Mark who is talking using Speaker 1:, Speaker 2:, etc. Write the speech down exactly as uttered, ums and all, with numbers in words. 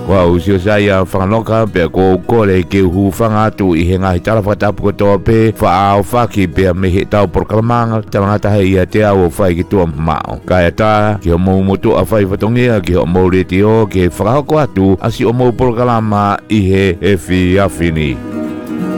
Speaker 1: wa usio saya whakanoka pe ko kore ke hu whanga tu i he ngahi tala whatapu kotoa pe wha au whaki pe me he tau porkalamanga tangata hei ia te au whai ki tua mao. Kaya tā ki ho mou motu a whai whatongia ki ho mou reti o ke whakahoko atu asi o mou porkalama i he e whi awhini.